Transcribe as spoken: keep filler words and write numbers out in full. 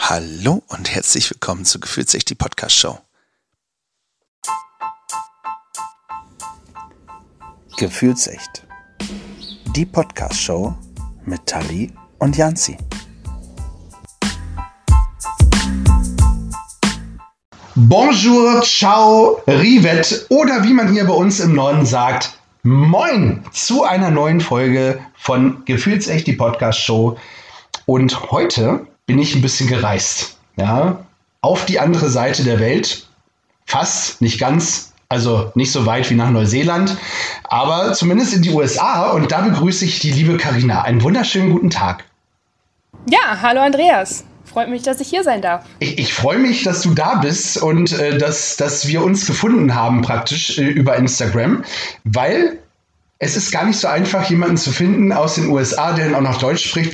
Hallo und herzlich willkommen zu Gefühlsecht, die Podcast-Show. Gefühlsecht, die Podcast-Show mit Tali und Janzi. Bonjour, ciao, rivet oder wie man hier bei uns im Norden sagt, moin zu einer neuen Folge von Gefühlsecht, die Podcast-Show. Und heute bin ich ein bisschen gereist, ja, auf die andere Seite der Welt, fast, nicht ganz, also nicht so weit wie nach Neuseeland, aber zumindest in die U S A, und da begrüße ich die liebe Carina. Einen wunderschönen guten Tag. Ja, hallo Andreas. Freut mich, dass ich hier sein darf. Ich, ich freue mich, dass du da bist und äh, dass, dass wir uns gefunden haben praktisch äh, über Instagram, weil es ist gar nicht so einfach, jemanden zu finden aus den U S A, der dann auch noch Deutsch spricht,